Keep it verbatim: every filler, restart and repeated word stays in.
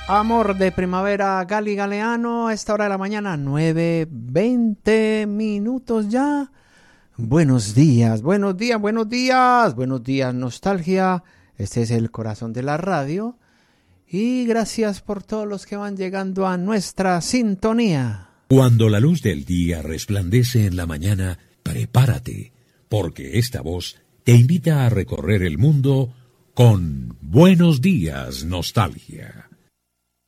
Amor de primavera, Gali Galeano, a esta hora de la mañana, nueve veinte minutos ya. Buenos días, buenos días, buenos días, buenos días, nostalgia. Este es el corazón de la radio. Y gracias por todos los que van llegando a nuestra sintonía. Cuando la luz del día resplandece en la mañana, prepárate, porque esta voz te invita a recorrer el mundo con Buenos días, nostalgia.